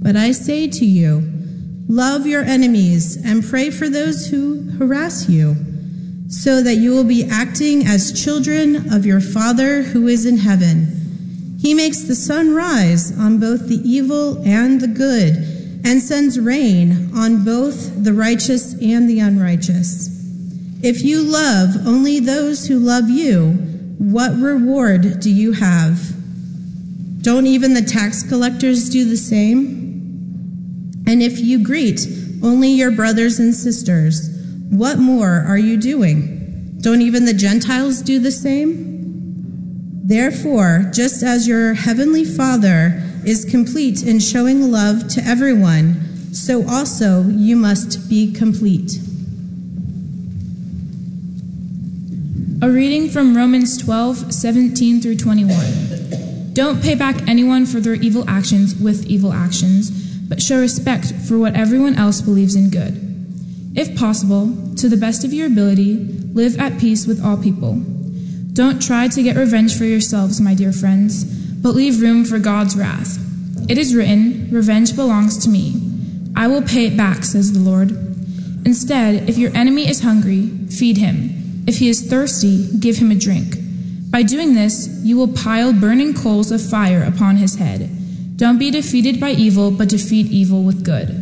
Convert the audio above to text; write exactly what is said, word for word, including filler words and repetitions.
But I say to you, love your enemies and pray for those who harass you, so that you will be acting as children of your Father who is in heaven. He makes the sun rise on both the evil and the good, and sends rain on both the righteous and the unrighteous. If you love only those who love you, what reward do you have? Don't even the tax collectors do the same? And if you greet only your brothers and sisters, what more are you doing? Don't even the Gentiles do the same? Therefore, just as your heavenly Father is complete in showing love to everyone, so also you must be complete. A reading from Romans twelve, seventeen through twenty-one. Don't pay back anyone for their evil actions with evil actions, but show respect for what everyone else believes in good. If possible, to the best of your ability, live at peace with all people. Don't try to get revenge for yourselves, my dear friends, but leave room for God's wrath. It is written, "Revenge belongs to me. I will pay it back," says the Lord. Instead, if your enemy is hungry, feed him. If he is thirsty, give him a drink. By doing this, you will pile burning coals of fire upon his head. Don't be defeated by evil, but defeat evil with good.